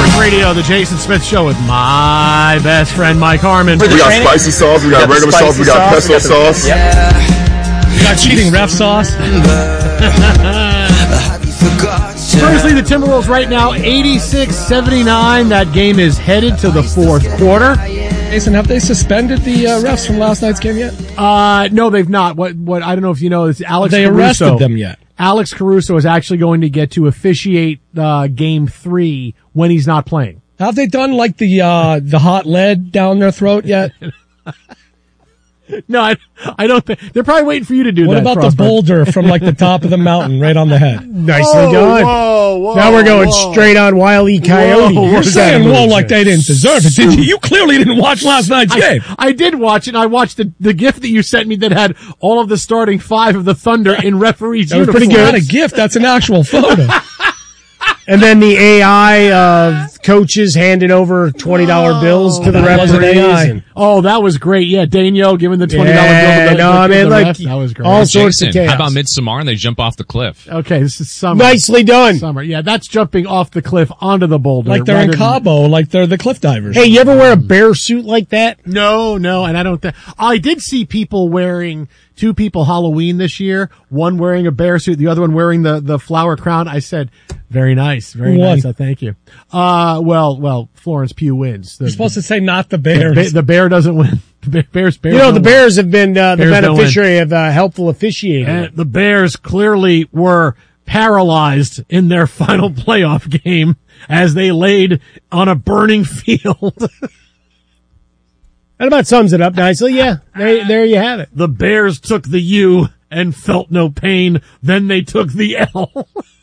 Radio, the Jason Smith Show with my best friend Mike Harmon. We got spicy sauce, we got regular sauce, we got pesto sauce. We got cheating ref sauce. Firstly, the Timberwolves right now 86-79. That game is headed to the fourth quarter. Jason, have they suspended the refs from last night's game yet? No, they've not. What I don't know if you know is Alex They Caruso. arrested them yet? Alex Caruso is actually going to get to officiate Game 3 when he's not playing. Have they done like the hot lead down their throat yet? No, I don't think. They're probably waiting for you to do What that. about Frostburg. the boulder from like the top of the mountain right on the head? Nicely done. Whoa, Now we're going straight on Wile E. Coyote. Whoa, You're saying whoa like they didn't deserve it. Did you? You clearly didn't watch last night's game. I did watch it. I watched the gift that you sent me that had all of the starting five of the Thunder in referees' That was uniforms. pretty good. Not a gift. That's an actual photo. And then the AI coaches handed over $20 bills to the that wasn't referees. AI. And, Oh, that was great. Yeah, Daniel giving the $20 bill. yeah, to no, I mean, the like, ref. That was great. all sorts of Jason, chaos. how about Midsommar and they jump off the cliff? Okay, this is summer. Nicely done. Summer. Yeah, that's jumping off the cliff onto the boulder. Like they're in rather than- Cabo, like they're the cliff divers. Hey, you ever wear a bear suit like that? No, and I don't think I did see people wearing two people Halloween this year. One wearing a bear suit, the other one wearing the flower crown. I said, very nice, very Who won? nice. I thank you. Well, Florence Pugh wins. You're supposed to say not the Bears. The bear doesn't win. The Bears. You know, don't the win. Bears have been the Bears don't beneficiary of helpful officiating. And the Bears clearly were paralyzed in their final playoff game as they laid on a burning field. That about sums it up nicely. Yeah, there you have it. The Bears took the U and felt no pain. Then they took the L.